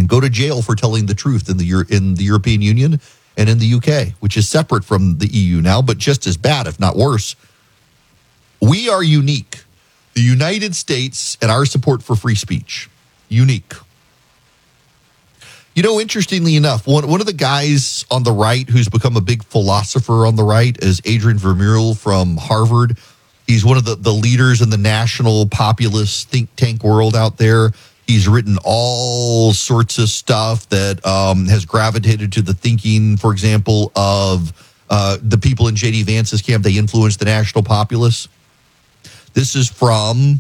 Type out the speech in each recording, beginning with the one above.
and go to jail for telling the truth in the European Union and in the UK, which is separate from the EU now, but just as bad, if not worse. We are unique. The United States and our support for free speech. Unique. You know, interestingly enough, one of the guys on the right who's become a big philosopher on the right is Adrian Vermeule from Harvard. He's one of the leaders in the national populist think tank world out there. He's written all sorts of stuff that has gravitated to the thinking, for example, of the people in J.D. Vance's camp. They influenced the national populace. This is from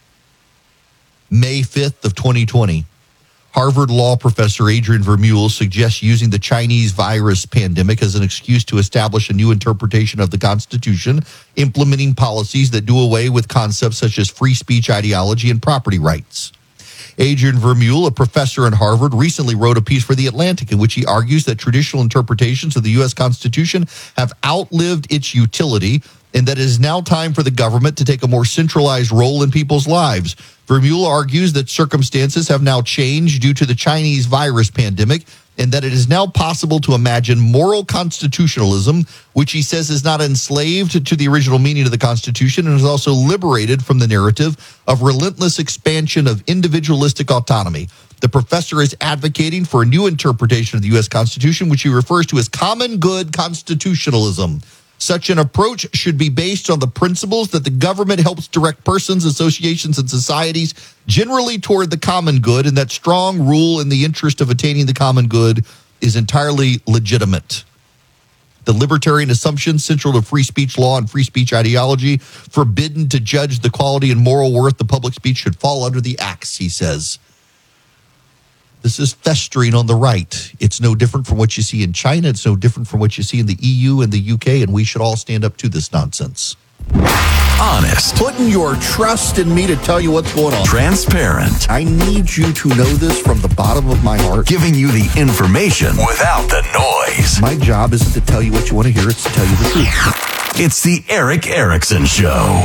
May 5th of 2020. Harvard law professor Adrian Vermeule suggests using the Chinese virus pandemic as an excuse to establish a new interpretation of the Constitution, implementing policies that do away with concepts such as free speech ideology and property rights. Adrian Vermeule, a professor at Harvard, recently wrote a piece for The Atlantic in which he argues that traditional interpretations of the U.S. Constitution have outlived its utility and that it is now time for the government to take a more centralized role in people's lives. Vermeule argues that circumstances have now changed due to the Chinese virus pandemic and that it is now possible to imagine moral constitutionalism, which he says is not enslaved to the original meaning of the Constitution and is also liberated from the narrative of relentless expansion of individualistic autonomy. The professor is advocating for a new interpretation of the U.S. Constitution, which he refers to as common good constitutionalism. Such an approach should be based on the principles that the government helps direct persons, associations, and societies generally toward the common good, and that strong rule in the interest of attaining the common good is entirely legitimate. The libertarian assumption central to free speech law and free speech ideology, forbidden to judge the quality and moral worth of public speech, should fall under the axe, he says. This is festering on the right. It's no different from what you see in China. It's no different from what you see in the EU and the UK, and we should all stand up to this nonsense. Honest. Putting your trust in me to tell you what's going on. Transparent. I need you to know this from the bottom of my heart. Giving you the information without the noise. My job isn't to tell you what you want to hear. It's to tell you the truth. It's the Erick Erickson Show.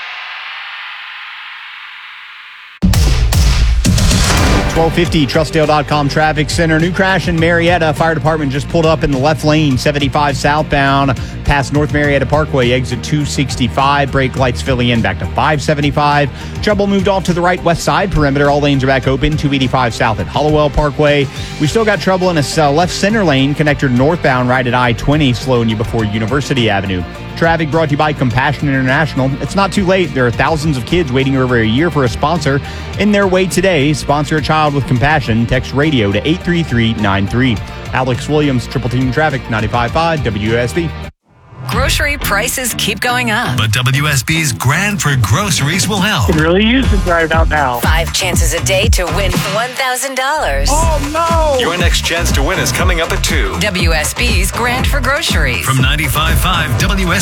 1250 Trustdale.com traffic center. New crash in Marietta. Fire department just pulled up in the left lane, 75 southbound, past North Marietta Parkway, exit 265. Brake lights filling in back to 575. Trouble moved off to the right west side perimeter. All lanes are back open. 285 south at Hollowell Parkway. We still got trouble in a left center lane connector northbound right at I-20, slowing you before University Avenue. Traffic brought to you by Compassion International. It's not too late. There are thousands of kids waiting over a year for a sponsor. In their way today, sponsor a child with compassion. Text radio to 83393. Alex Williams, Triple Team Traffic, 95.5 WSB. Grocery prices keep going up. But WSB's Grand for Groceries will help. Could really use it right about now. 5 chances a day to win $1,000. Oh, no! Your next chance to win is coming up at 2. WSB's Grand for Groceries. From 95.5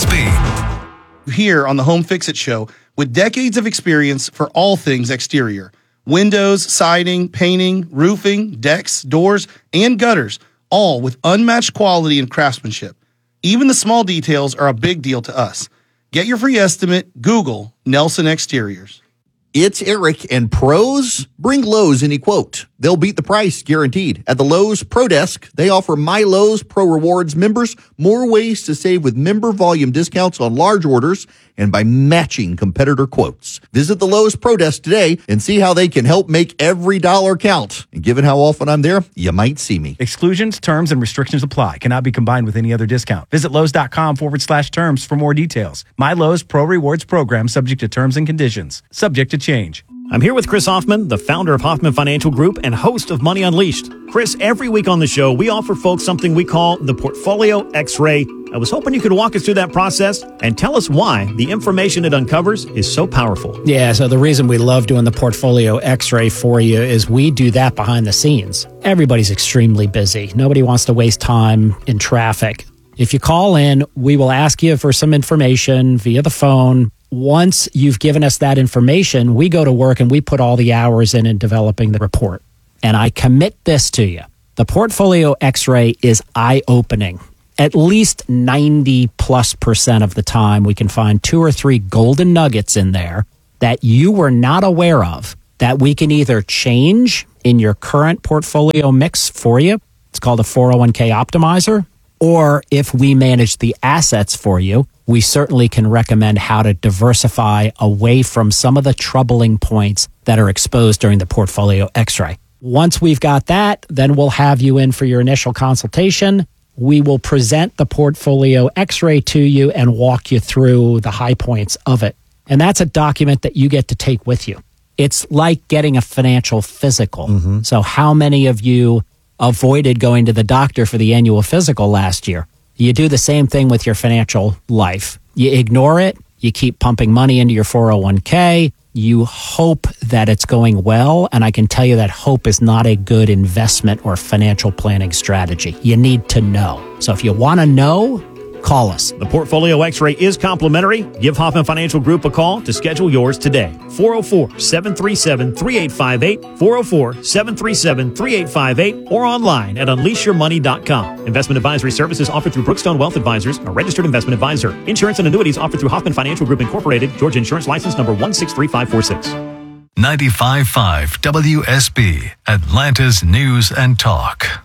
WSB. Here on the Home Fix-It Show, with decades of experience for all things exterior. Windows, siding, painting, roofing, decks, doors, and gutters, all with unmatched quality and craftsmanship. Even the small details are a big deal to us. Get your free estimate. Google Nelson Exteriors. It's Eric, and pros bring Lowe's any quote. They'll beat the price, guaranteed. At the Lowe's Pro Desk, they offer My Lowe's Pro Rewards members more ways to save with member volume discounts on large orders and by matching competitor quotes. Visit the Lowe's Pro Desk today and see how they can help make every dollar count. And given how often I'm there, you might see me. Exclusions, terms, and restrictions apply. Cannot be combined with any other discount. Visit Lowe's.com/terms for more details. My Lowe's Pro Rewards program subject to terms and conditions. Subject to change. I'm here with Chris Hoffman, the founder of Hoffman Financial Group and host of Money Unleashed. Chris, every week on the show, we offer folks something we call the Portfolio X-Ray. I was hoping you could walk us through that process and tell us why the information it uncovers is so powerful. Yeah, so the reason we love doing the Portfolio X-Ray for you is we do that behind the scenes. Everybody's extremely busy. Nobody wants to waste time in traffic. If you call in, we will ask you for some information via the phone. Once you've given us that information, we go to work and we put all the hours in developing the report. And I commit this to you. The Portfolio X-Ray is eye-opening. At least 90+% of the time, we can find 2 or 3 golden nuggets in there that you were not aware of that we can either change in your current portfolio mix for you. It's called a 401k optimizer. Or if we manage the assets for you, we certainly can recommend how to diversify away from some of the troubling points that are exposed during the portfolio x-ray. Once we've got that, then we'll have you in for your initial consultation. We will present the portfolio x-ray to you and walk you through the high points of it. And that's a document that you get to take with you. It's like getting a financial physical. So how many of you avoided going to the doctor for the annual physical last year? You do the same thing with your financial life. You ignore it. You keep pumping money into your 401k. You hope that it's going well. And I can tell you that hope is not a good investment or financial planning strategy. You need to know. So if you want to know, call us. The Portfolio X-ray is complimentary. Give Hoffman Financial Group a call to schedule yours today. 404-737-3858, 404-737-3858, or online at unleashyourmoney.com. Investment advisory services offered through Brookstone Wealth Advisors, a registered investment advisor. Insurance and annuities offered through Hoffman Financial Group Incorporated, Georgia Insurance License number 163546. 95.5 WSB, Atlanta's News and Talk.